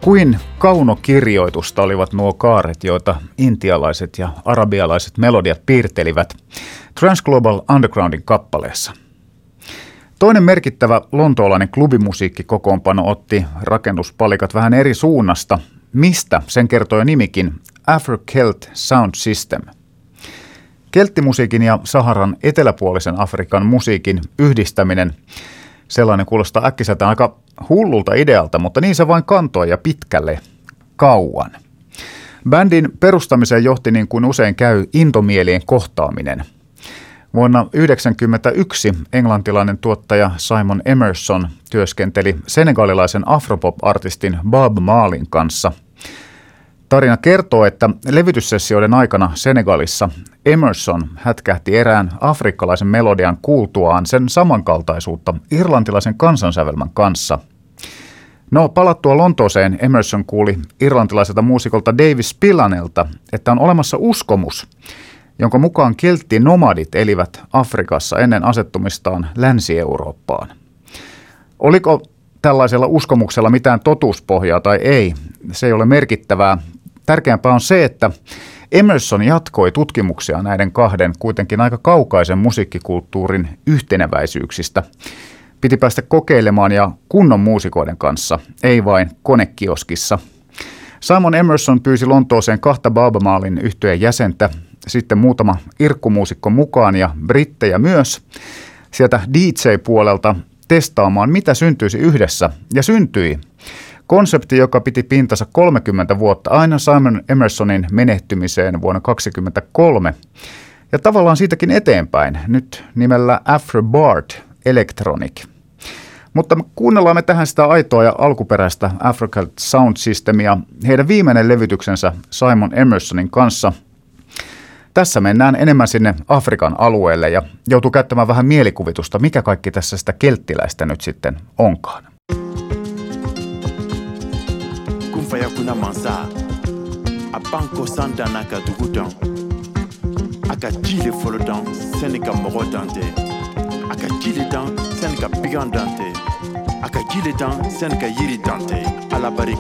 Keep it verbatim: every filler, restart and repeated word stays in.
Kuin kaunokirjoitusta olivat nuo kaaret, joita intialaiset ja arabialaiset melodiat piirtelivät Transglobal Undergroundin kappaleessa. Toinen merkittävä lontoolainen klubimusiikkikokoonpano otti rakennuspalikat vähän eri suunnasta, mistä sen kertoo jo nimikin Afro-Celt Sound System. Kelttimusiikin ja Saharan eteläpuolisen Afrikan musiikin yhdistäminen, sellainen kuulostaa äkkiseltään aika hullulta idealta, mutta niin se vain kantoi ja pitkälle kauan. Bändin perustamiseen johti niin kuin usein käy intomielien kohtaaminen. Vuonna yhdeksänkymmentäyksi englantilainen tuottaja Simon Emerson työskenteli senegalilaisen afropop-artistin Bob Marleyn kanssa. Tarina kertoo, että levytyssessioiden aikana Senegalissa Emerson hätkähti erään afrikkalaisen melodian kuultuaan sen samankaltaisuutta irlantilaisen kansansävelmän kanssa. No, palattua Lontooseen Emerson kuuli irlantilaiselta muusikolta Davis Spillanelta, että on olemassa uskomus, jonka mukaan kelttinomadit elivät Afrikassa ennen asettumistaan Länsi-Eurooppaan. Oliko tällaisella uskomuksella mitään totuuspohjaa tai ei, se ei ole merkittävää. Tärkeämpää on se, että Emerson jatkoi tutkimuksia näiden kahden kuitenkin aika kaukaisen musiikkikulttuurin yhteneväisyyksistä. Piti päästä kokeilemaan ja kunnon muusikoiden kanssa, ei vain konekioskissa. Simon Emerson pyysi Lontooseen kahta Bob Marleyn yhtyeen jäsentä, sitten muutama irkkumuusikko mukaan ja brittejä myös, sieltä D J-puolelta testaamaan, mitä syntyisi yhdessä, ja syntyi. Konsepti, joka piti pintansa kolmekymmentä vuotta aina Simon Emersonin menehtymiseen vuonna kaksikymmentäkolme. Ja tavallaan siitäkin eteenpäin, nyt nimellä Afro Bard Electronic. Mutta kuunnellaan me tähän sitä aitoa ja alkuperäistä Afro-Celt Sound Systemia, heidän viimeinen levytyksensä Simon Emersonin kanssa. Tässä mennään enemmän sinne Afrikan alueelle ja joutuu käyttämään vähän mielikuvitusta, mikä kaikki tässä sitä kelttiläistä nyt sitten onkaan. Kumfaya kuna mansa, a banko sandana ka dugudan, aka jile folodan, senika mogo dante, aka jile dan, senika bigan dante, aka jile dan, senika yiri dante, ala barika.